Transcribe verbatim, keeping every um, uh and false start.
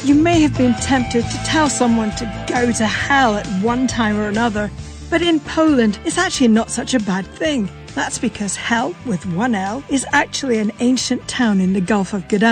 You may have been tempted to tell someone to go to hell at one time or another, but in Poland, it's actually not such a bad thing. That's because Hel, with one L, is actually an ancient town in the Gulf of Gdańsk.